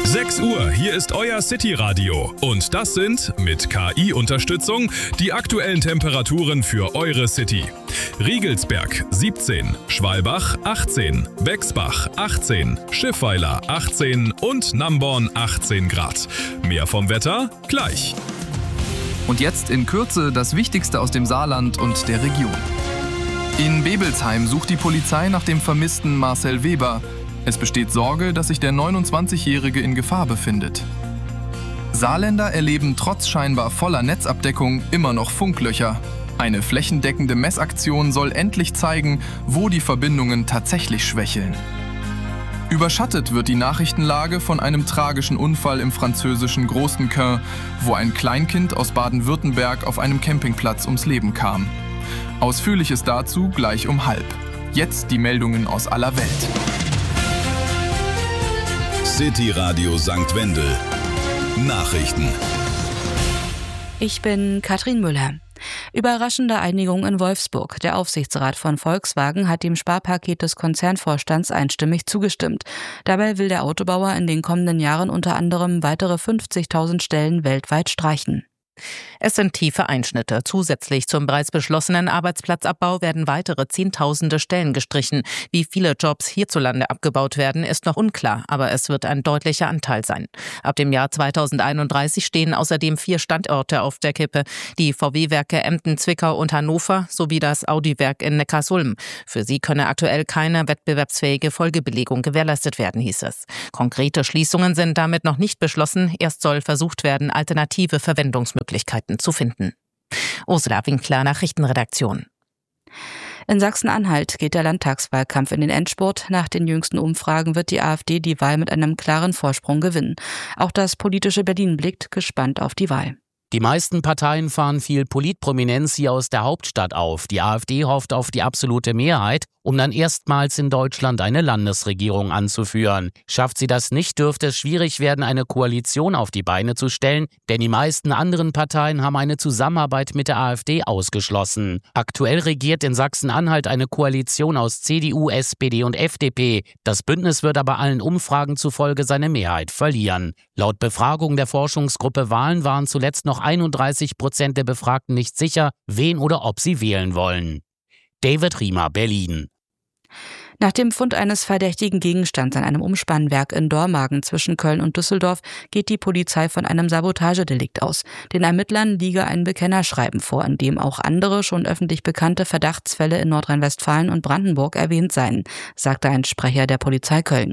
6 Uhr, hier ist euer City-Radio. Und das sind, mit KI-Unterstützung, die aktuellen Temperaturen für eure City. Riegelsberg 17, Schwalbach 18, Bexbach 18, Schiffweiler 18 und Namborn 18 Grad. Mehr vom Wetter gleich. Und jetzt in Kürze das Wichtigste aus dem Saarland und der Region. In Bebelsheim sucht die Polizei nach dem vermissten Marcel Weber. Es besteht Sorge, dass sich der 29-Jährige in Gefahr befindet. Saarländer erleben trotz scheinbar voller Netzabdeckung immer noch Funklöcher. Eine flächendeckende Messaktion soll endlich zeigen, wo die Verbindungen tatsächlich schwächeln. Überschattet wird die Nachrichtenlage von einem tragischen Unfall im französischen Großencaen, wo ein Kleinkind aus Baden-Württemberg auf einem Campingplatz ums Leben kam. Ausführliches dazu gleich um 12:30. Jetzt die Meldungen aus aller Welt. City Radio St. Wendel. Nachrichten. Ich bin Katrin Müller. Überraschende Einigung in Wolfsburg. Der Aufsichtsrat von Volkswagen hat dem Sparpaket des Konzernvorstands einstimmig zugestimmt. Dabei will der Autobauer in den kommenden Jahren unter anderem weitere 50.000 Stellen weltweit streichen. Es sind tiefe Einschnitte. Zusätzlich zum bereits beschlossenen Arbeitsplatzabbau werden weitere Zehntausende Stellen gestrichen. Wie viele Jobs hierzulande abgebaut werden, ist noch unklar, aber es wird ein deutlicher Anteil sein. Ab dem Jahr 2031 stehen außerdem 4 Standorte auf der Kippe. Die VW-Werke Emden, Zwickau und Hannover sowie das Audi-Werk in Neckarsulm. Für sie könne aktuell keine wettbewerbsfähige Folgebelegung gewährleistet werden, hieß es. Konkrete Schließungen sind damit noch nicht beschlossen. Erst soll versucht werden, alternative Verwendungsmöglichkeiten zu finden. Ursula Winkler, Nachrichtenredaktion. In Sachsen-Anhalt geht der Landtagswahlkampf in den Endspurt. Nach den jüngsten Umfragen wird die AfD die Wahl mit einem klaren Vorsprung gewinnen. Auch das politische Berlin blickt gespannt auf die Wahl. Die meisten Parteien fahren viel Politprominenz hier aus der Hauptstadt auf. Die AfD hofft auf die absolute Mehrheit, um dann erstmals in Deutschland eine Landesregierung anzuführen. Schafft sie das nicht, dürfte es schwierig werden, eine Koalition auf die Beine zu stellen, denn die meisten anderen Parteien haben eine Zusammenarbeit mit der AfD ausgeschlossen. Aktuell regiert in Sachsen-Anhalt eine Koalition aus CDU, SPD und FDP. Das Bündnis wird aber allen Umfragen zufolge seine Mehrheit verlieren. Laut Befragung der Forschungsgruppe Wahlen waren zuletzt noch 31% der Befragten nicht sicher, wen oder ob sie wählen wollen. David Riemer, Berlin. Nach dem Fund eines verdächtigen Gegenstands an einem Umspannwerk in Dormagen zwischen Köln und Düsseldorf geht die Polizei von einem Sabotagedelikt aus. Den Ermittlern liege ein Bekennerschreiben vor, in dem auch andere schon öffentlich bekannte Verdachtsfälle in Nordrhein-Westfalen und Brandenburg erwähnt seien, sagte ein Sprecher der Polizei Köln.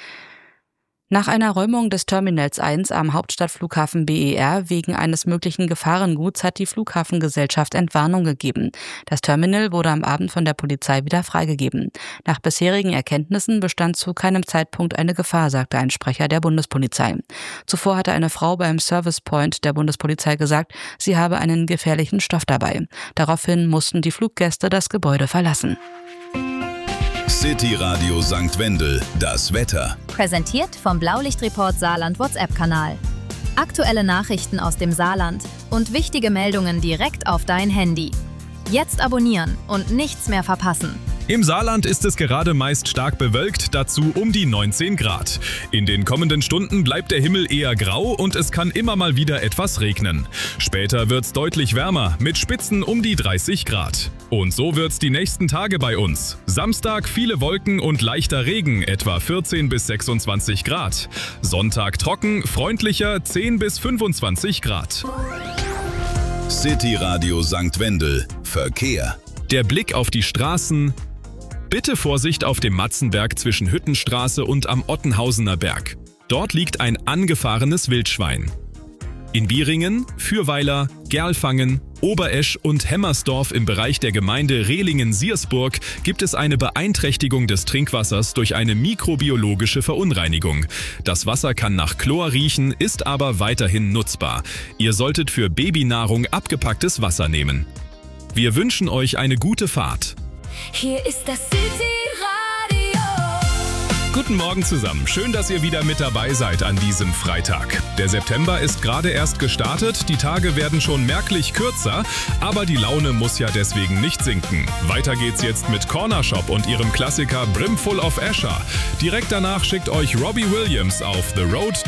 Nach einer Räumung des Terminals 1 am Hauptstadtflughafen BER wegen eines möglichen Gefahrenguts hat die Flughafengesellschaft Entwarnung gegeben. Das Terminal wurde am Abend von der Polizei wieder freigegeben. Nach bisherigen Erkenntnissen bestand zu keinem Zeitpunkt eine Gefahr, sagte ein Sprecher der Bundespolizei. Zuvor hatte eine Frau beim Service Point der Bundespolizei gesagt, sie habe einen gefährlichen Stoff dabei. Daraufhin mussten die Fluggäste das Gebäude verlassen. City Radio St. Wendel, das Wetter. Präsentiert vom Blaulichtreport Saarland WhatsApp-Kanal. Aktuelle Nachrichten aus dem Saarland und wichtige Meldungen direkt auf dein Handy. Jetzt abonnieren und nichts mehr verpassen. Im Saarland ist es gerade meist stark bewölkt, dazu um die 19 Grad. In den kommenden Stunden bleibt der Himmel eher grau und es kann immer mal wieder etwas regnen. Später wird's deutlich wärmer, mit Spitzen um die 30 Grad. Und so wird's die nächsten Tage bei uns. Samstag viele Wolken und leichter Regen, etwa 14 bis 26 Grad. Sonntag trocken, freundlicher 10 bis 25 Grad. City Radio St. Wendel, Verkehr. Der Blick auf die Straßen. Bitte Vorsicht auf dem Matzenberg zwischen Hüttenstraße und am Ottenhausener Berg. Dort liegt ein angefahrenes Wildschwein. In Bieringen, Fürweiler, Gerlfangen, Oberesch und Hemmersdorf im Bereich der Gemeinde Rehlingen-Siersburg gibt es eine Beeinträchtigung des Trinkwassers durch eine mikrobiologische Verunreinigung. Das Wasser kann nach Chlor riechen, ist aber weiterhin nutzbar. Ihr solltet für Babynahrung abgepacktes Wasser nehmen. Wir wünschen euch eine gute Fahrt. Hier ist das City-Radio. Guten Morgen zusammen. Schön, dass ihr wieder mit dabei seid an diesem Freitag. Der September ist gerade erst gestartet, die Tage werden schon merklich kürzer, aber die Laune muss ja deswegen nicht sinken. Weiter geht's jetzt mit Cornershop und ihrem Klassiker Brimful of Asher. Direkt danach schickt euch Robbie Williams auf The Road